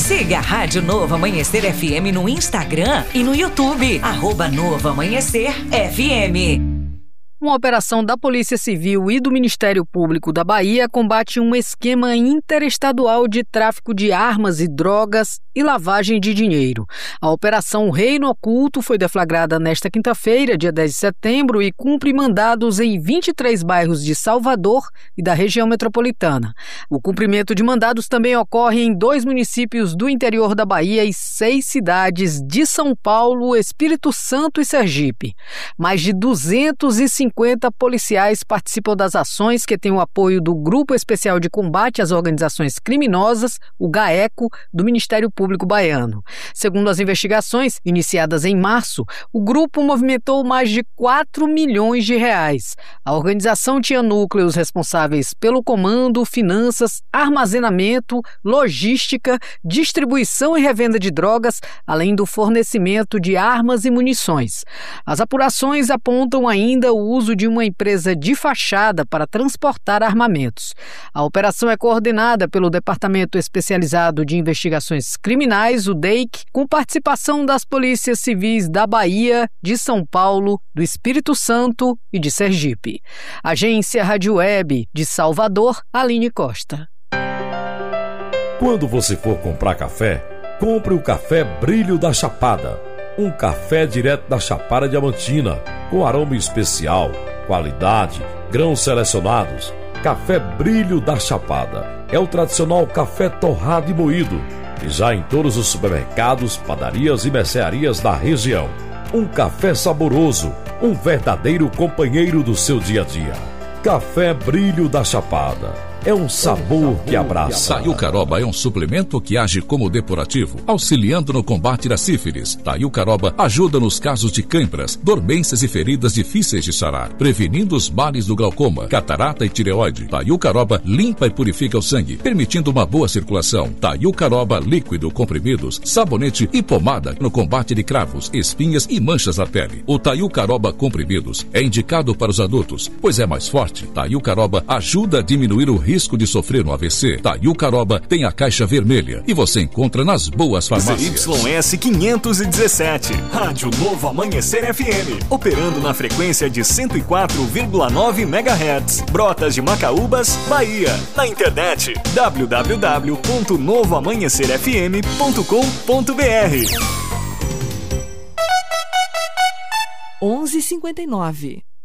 Siga a Rádio Novo Amanhecer FM no Instagram e no YouTube, @Novo Amanhecer FM. Uma operação da Polícia Civil e do Ministério Público da Bahia combate um esquema interestadual de tráfico de armas e drogas e lavagem de dinheiro. A Operação Reino Oculto foi deflagrada nesta quinta-feira, dia 10 de setembro, e cumpre mandados em 23 bairros de Salvador e da região metropolitana. O cumprimento de mandados também ocorre em 2 municípios do interior da Bahia e 6 cidades de São Paulo, Espírito Santo e Sergipe. Mais de 250 policiais participam das ações, que têm o apoio do Grupo Especial de Combate às Organizações Criminosas, o GAECO, do Ministério Público Baiano. Segundo as investigações, iniciadas em março, o grupo movimentou mais de 4 milhões de reais. A organização tinha núcleos responsáveis pelo comando, finanças, armazenamento, logística, distribuição e revenda de drogas, além do fornecimento de armas e munições. As apurações apontam ainda o uso de uma empresa de fachada para transportar armamentos. A operação é coordenada pelo Departamento Especializado de Investigações Criminais, o DEIC, com participação das polícias civis da Bahia, de São Paulo, do Espírito Santo e de Sergipe. Agência Rádio Web de Salvador, Aline Costa. Quando você for comprar café, compre o Café Brilho da Chapada. Um café direto da Chapada Diamantina, com aroma especial, qualidade, grãos selecionados. Café Brilho da Chapada é o tradicional café torrado e moído, e já em todos os supermercados, padarias e mercearias da região. Um café saboroso, um verdadeiro companheiro do seu dia a dia. Café Brilho da Chapada. É um sabor que abraça. Taiucaroba é um suplemento que age como depurativo, auxiliando no combate da sífilis. Taiucaroba ajuda nos casos de cãibras, dormências e feridas difíceis de sarar, prevenindo os males do glaucoma, catarata e tireoide. Taiucaroba limpa e purifica o sangue, permitindo uma boa circulação. Taiucaroba líquido, comprimidos, sabonete e pomada no combate de cravos, espinhas e manchas na pele. O Taiucaroba comprimidos é indicado para os adultos, pois é mais forte. Taiucaroba ajuda a diminuir o risco de sofrer um AVC. Taiucaroba tem a caixa vermelha e você encontra nas boas farmácias. ZYS 517, Rádio Novo Amanhecer FM, operando na frequência de 104,9 MHz, Brotas de Macaúbas, Bahia. Na internet, www.novoamanhecerfm.com.br. 11h59.